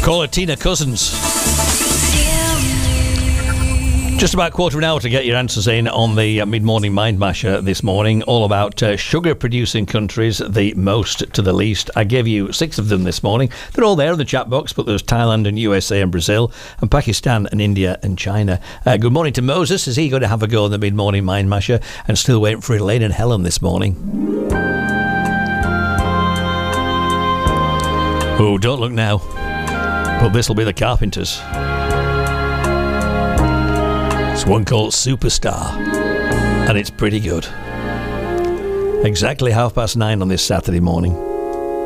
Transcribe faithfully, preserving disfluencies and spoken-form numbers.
Call her Tina Cousins. Just about a quarter of an hour to get your answers in on the uh, Mid-Morning Mind Masher this morning, all about uh, sugar-producing countries, the most to the least. I gave you six of them this morning. They're all there in the chat box, but there's Thailand and U S A and Brazil and Pakistan and India and China. Uh, good morning to Moses. Is he going to have a go on the Mid-Morning Mind Masher? And still waiting for Elaine and Helen this morning. Oh, don't look now. But this will be the Carpenters. It's one called Superstar, and it's pretty good. Exactly half past nine on this Saturday morning.